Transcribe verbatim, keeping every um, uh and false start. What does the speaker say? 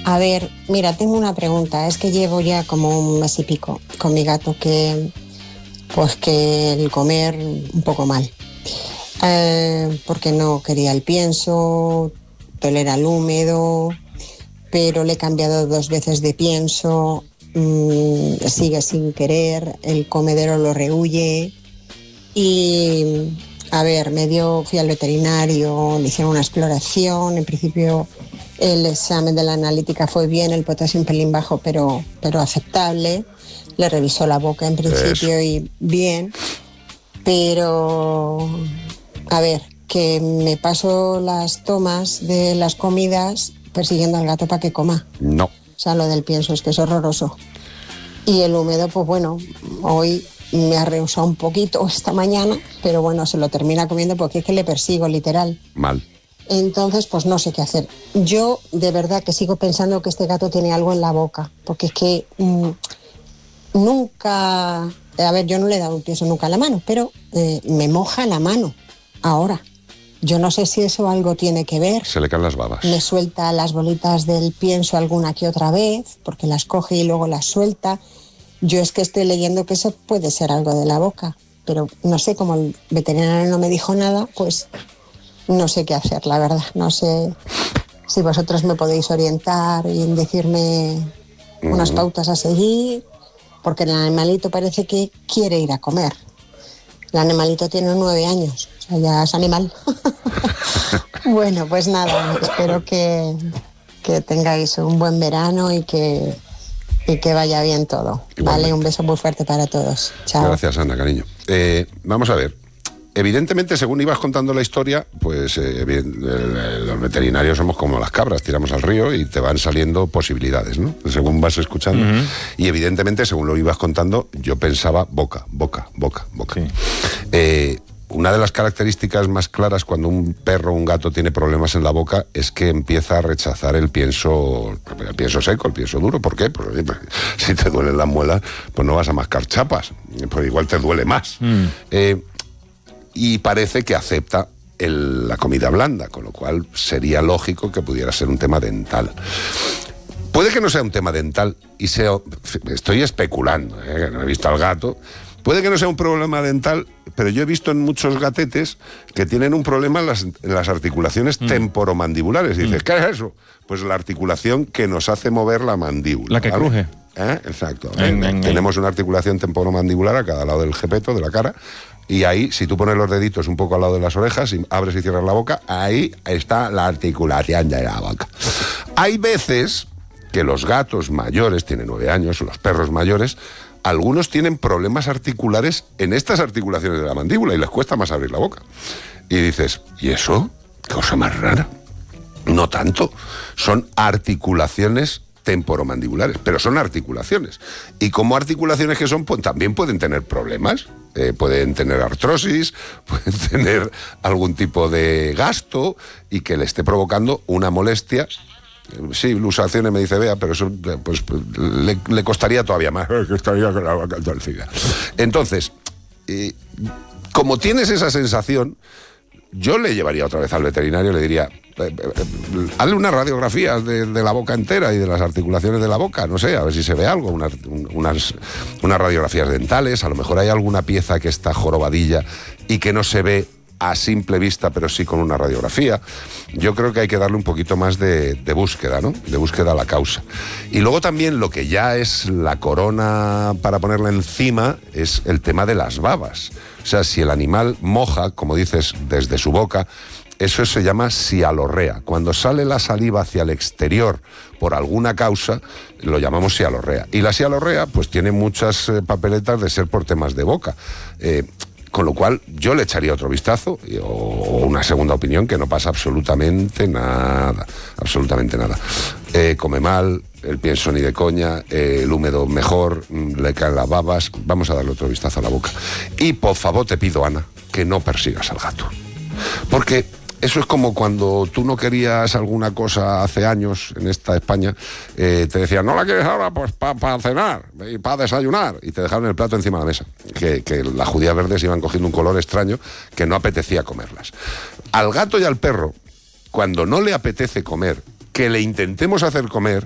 A ver, mira, tengo una pregunta. Es que llevo ya como un mes y pico con mi gato que, pues que el comer un poco mal. Eh, porque no quería el pienso, tolera el húmedo, pero le he cambiado dos veces de pienso, mmm, sigue sin querer, el comedero lo rehuye y, a ver, me dio, fui al veterinario, le hicieron una exploración, en principio el examen de la analítica fue bien, el potasio un pelín bajo, pero, pero aceptable, le revisó la boca en principio Eso. y bien, pero, a ver, que me paso las tomas de las comidas persiguiendo al gato para que coma. No. O sea, lo del pienso es que es horroroso. Y el húmedo, pues bueno, hoy me ha rehusado un poquito esta mañana, pero bueno, se lo termina comiendo porque es que le persigo, literal. Mal. Entonces, pues no sé qué hacer. Yo, de verdad, que sigo pensando que este gato tiene algo en la boca, porque es que mmm, nunca... A ver, yo no le he dado un pienso nunca a la mano, pero eh, me moja la mano ahora. Yo no sé si eso algo tiene que ver. Se le caen las babas. Me suelta las bolitas del pienso alguna que otra vez, porque las coge y luego las suelta. Yo es que estoy leyendo que eso puede ser algo de la boca, pero no sé, como el veterinario no me dijo nada, pues no sé qué hacer, la verdad. No sé si vosotros me podéis orientar y decirme uh-huh. unas pautas a seguir, porque el animalito parece que quiere ir a comer. El animalito tiene nueve años, o sea, ya es animal. Bueno, pues nada, espero que, que tengáis un buen verano y que, y que vaya bien todo. Igualmente. Vale, un beso muy fuerte para todos. Chao. Gracias, Ana, cariño. Eh, vamos a ver. Evidentemente, según ibas contando la historia, pues eh, bien, eh, los veterinarios somos como las cabras, tiramos al río y te van saliendo posibilidades, ¿no? Según vas escuchando. Uh-huh. Y evidentemente, según lo ibas contando, yo pensaba boca, boca, boca, boca. Sí. Eh, una de las características más claras cuando un perro o un gato tiene problemas en la boca es que empieza a rechazar el pienso, el pienso seco, el pienso duro. ¿Por qué? Pues, si te duelen las muelas, pues no vas a mascar chapas, pues igual te duele más. Mm. Eh, Y parece que acepta el, la comida blanda, con lo cual sería lógico que pudiera ser un tema dental. Puede que no sea un tema dental, y sea, estoy especulando, ¿eh? No he visto al gato. Puede que no sea un problema dental, pero yo he visto en muchos gatetes que tienen un problema en las, en las articulaciones mm. temporomandibulares. Y dices, mm. ¿qué es eso? Pues la articulación que nos hace mover la mandíbula. La que ¿vale? cruje. ¿Eh? Exacto. En, en, Tenemos en. una articulación temporomandibular a cada lado del jepeto, de la cara. Y ahí, si tú pones los deditos un poco al lado de las orejas, y abres y cierras la boca, ahí está la articulación de la boca. Hay veces que los gatos mayores, tienen nueve años, o los perros mayores, algunos tienen problemas articulares en estas articulaciones de la mandíbula y les cuesta más abrir la boca. Y dices, ¿y eso? ¿Qué cosa más rara? No tanto. Son articulaciones temporomandibulares, pero son articulaciones. Y como articulaciones que son, pues también pueden tener problemas. Eh, pueden tener artrosis, pueden tener algún tipo de gasto y que le esté provocando una molestia. Sí, luxaciones me dice Bea, pero eso pues, le, le costaría todavía más. Entonces, eh, como tienes esa sensación, yo le llevaría otra vez al veterinario y le diría, eh, eh, hazle unas radiografías de, de la boca entera y de las articulaciones de la boca, no sé, a ver si se ve algo, unas, unas, unas radiografías dentales, a lo mejor hay alguna pieza que está jorobadilla y que no se ve a simple vista, pero sí con una radiografía. Yo creo que hay que darle un poquito más de, de búsqueda, ¿no? De búsqueda a la causa. Y luego también lo que ya es la corona para ponerla encima es el tema de las babas. O sea, si el animal moja, como dices, desde su boca, eso se llama sialorrea. Cuando sale la saliva hacia el exterior por alguna causa, lo llamamos sialorrea. Y la sialorrea, pues tiene muchas eh, papeletas de ser por temas de boca. Eh, Con lo cual, yo le echaría otro vistazo o una segunda opinión, que no pasa absolutamente nada, absolutamente nada. Eh, come mal, el pienso ni de coña, eh, el húmedo mejor, le caen las babas, vamos a darle otro vistazo a la boca. Y por favor te pido, Ana, que no persigas al gato. Porque eso es como cuando tú no querías alguna cosa hace años en esta España, eh, te decían, no la quieres ahora, pues para pa cenar y para desayunar, y te dejaron el plato encima de la mesa, que, que las judías verdes iban cogiendo un color extraño que no apetecía comerlas. Al gato y al perro, cuando no le apetece comer, que le intentemos hacer comer,